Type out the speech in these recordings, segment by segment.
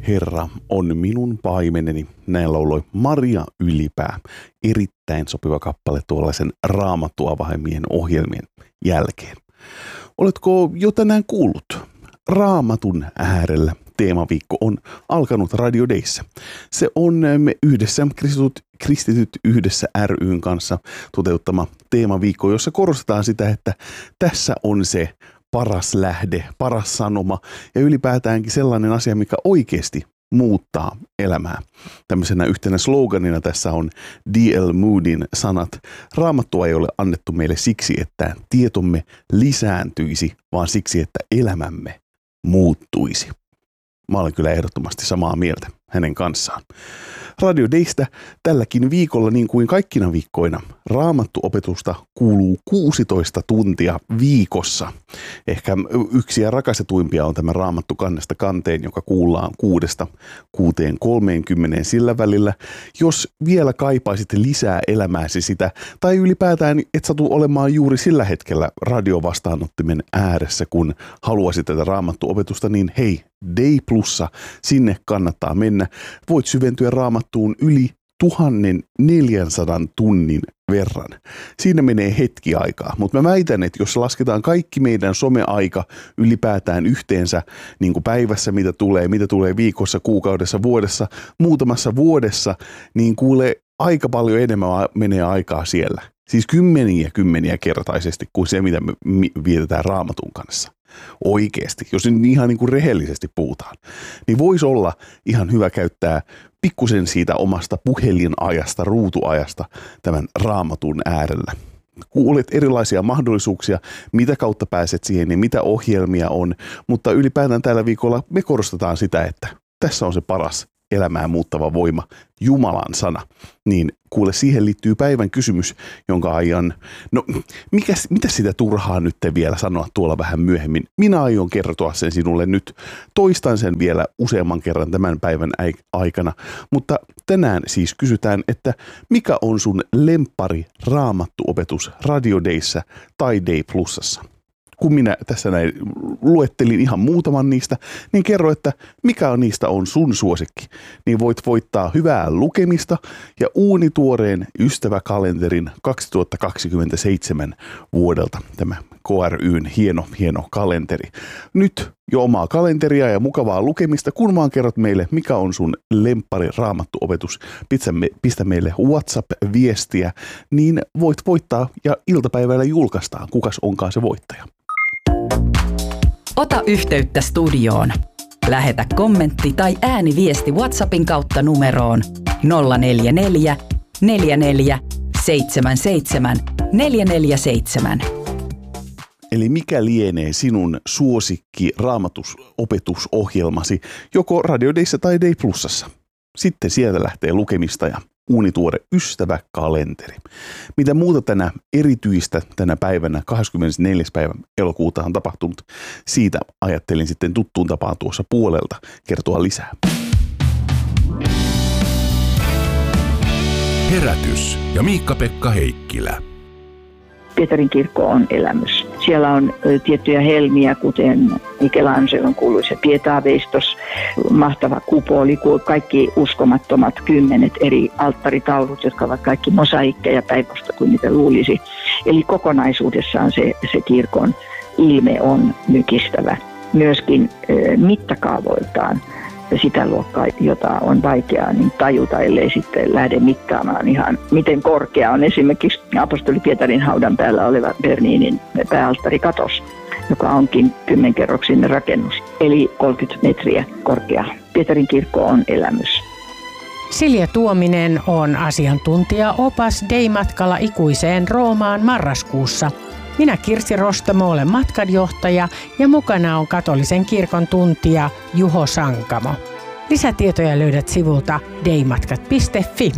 Herra on minun paimeneni. Näin lauloi Maria Ylipää. Erittäin sopiva kappale tuollaisen Raamattuavaimien ohjelmien jälkeen. Oletko jo tänään kuullut? Raamatun äärellä teemaviikko on alkanut Radio Dayssä. Se on me yhdessä Kristityt yhdessä ry:n kanssa toteuttama teemaviikko, jossa korostetaan sitä, että tässä on se paras lähde, paras sanoma ja ylipäätäänkin sellainen asia, mikä oikeasti muuttaa elämää. Tämmöisenä yhtenä sloganina tässä on D.L. Moodyn sanat. Raamattua ei ole annettu meille siksi, että tietomme lisääntyisi, vaan siksi, että elämämme muuttuisi. Mä olen kyllä ehdottomasti samaa mieltä hänen kanssaan. Radio Daystä tälläkin viikolla, niin kuin kaikkina viikkoina, raamattuopetusta kuuluu 16 tuntia viikossa. Ehkä yksi ja rakastetuimpia on tämä Raamattu kannesta kanteen, joka kuullaan 6-6:30 sillä välillä. Jos vielä kaipaisit lisää elämääsi sitä, tai ylipäätään et satu olemaan juuri sillä hetkellä radiovastaanottimen ääressä, kun haluaisit tätä raamattuopetusta, niin hei, Day Plussa, sinne kannattaa mennä. Voit syventyä Raamattuun yli 1400 tunnin verran. Siinä menee hetki aikaa, mutta mä väitän, että jos lasketaan kaikki meidän someaika ylipäätään yhteensä niin kuin päivässä, mitä tulee viikossa, kuukaudessa, vuodessa, muutamassa vuodessa, niin kuulee aika paljon enemmän menee aikaa siellä. Siis kymmeniä kertaisesti kuin se, mitä me vietetään Raamatun kanssa. Oikeasti, jos nyt ihan niin kuin rehellisesti puhutaan, niin voisi olla ihan hyvä käyttää pikkusen siitä omasta puhelinajasta, ruutuajasta tämän Raamatun äärellä. Kuulet erilaisia mahdollisuuksia, mitä kautta pääset siihen ja mitä ohjelmia on, mutta ylipäätään tällä viikolla me korostetaan sitä, että tässä on se paras elämää muuttava voima, Jumalan sana. Niin kuule, siihen liittyy päivän kysymys, jonka aion, mitä sitä turhaa nyt vielä sanoa tuolla vähän myöhemmin. Minä aion kertoa sen sinulle nyt. Toistan sen vielä useamman kerran tämän päivän aikana. Mutta tänään siis kysytään, että mikä on sun lemppari raamattuopetus Radio Dayssä tai Day Plusassa? Kun minä tässä näin luettelin ihan muutaman niistä, niin kerro, että mikä niistä on sun suosikki. Niin voit voittaa hyvää lukemista ja uunituoreen ystäväkalenterin 2027 vuodelta. Tämä KRY:n hieno kalenteri. Nyt jo omaa kalenteria ja mukavaa lukemista, kun vaan kerrot meille, mikä on sun lemppari raamattuopetus. Pistä meille WhatsApp-viestiä, niin voit voittaa ja iltapäivällä julkaistaan, kukas onkaan se voittaja. Ota yhteyttä studioon. Lähetä kommentti tai ääniviesti WhatsAppin kautta numeroon 044 44 77 447. Eli mikä lienee sinun suosikki raamatusopetusohjelmasi joko Radio Dayssä tai Day Plusassa? Sitten sieltä lähtee lukemista ja uunituore ystäväkalenteri. Mitä muuta tänä erityistä tänä päivänä, 24. päivä elokuuta on tapahtunut, siitä ajattelin sitten tuttuun tapaan tuossa puolelta kertoa lisää. Herätys ja Miikka-Pekka Heikkilä. Pietarin kirkko on elämys. Siellä on tiettyjä helmiä, kuten Michelangelon kuuluisa Pietaveistos, mahtava kupoli, kaikki uskomattomat 10 eri alttaritaudut, jotka ovat kaikki mosaikkeja päivästä kuin mitä luulisi. Eli kokonaisuudessaan se kirkon ilme on mykistävä. Myöskin mittakaavoiltaan sitä luokkaa, jota on vaikeaa niin tajuta, ellei sitten lähde mittaamaan ihan, miten korkea on esimerkiksi apostoli Pietarin haudan päällä oleva Berninin pääalttarikatos, joka onkin 10-kerroksinen rakennus, eli 30 metriä korkea. Pietarin kirkko on elämys. Silja Tuominen on asiantuntija-opas Day-matkalla ikuiseen Roomaan marraskuussa. Minä Kirsi Rostamo olen matkanjohtaja ja mukana on katolisen kirkon tuntija Juho Sankamo. Lisätietoja löydät sivulta daymatkat.fi.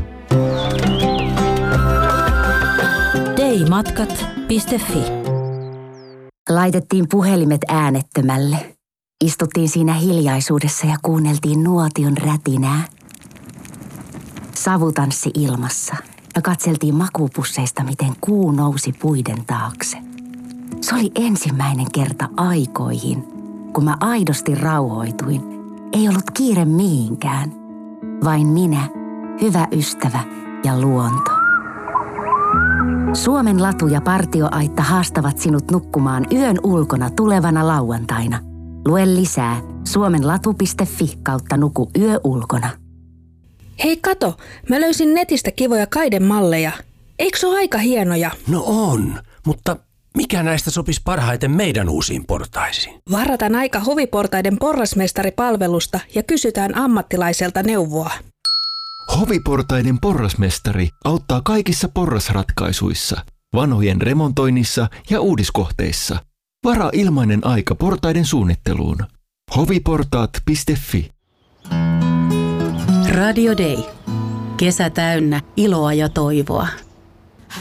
daymatkat.fi. Laitettiin puhelimet äänettömälle. Istuttiin siinä hiljaisuudessa ja kuunneltiin nuotion rätinää. Savutanssi ilmassa ja katseltiin makuupusseista, miten kuu nousi puiden taakse. Se oli ensimmäinen kerta aikoihin, kun mä aidosti rauhoituin ei ollut kiire mihinkään. Vain minä, hyvä ystävä ja luonto. Suomen latu ja partioaitta haastavat sinut nukkumaan yön ulkona tulevana lauantaina. Lue lisää suomenlatu.fi/nuku yö ulkona. Hei kato, mä löysin netistä kivoja kaidemalleja. Eikö se ole aika hienoja? No on, mutta mikä näistä sopisi parhaiten meidän uusiin portaisiin? Varataan aika Hoviportaiden porrasmestaripalvelusta ja kysytään ammattilaiselta neuvoa. Hoviportaiden porrasmestari auttaa kaikissa porrasratkaisuissa, vanhojen remontoinnissa ja uudiskohteissa. Varaa ilmainen aika portaiden suunnitteluun. hoviportaat.fi. Radio Day. Kesä täynnä iloa ja toivoa.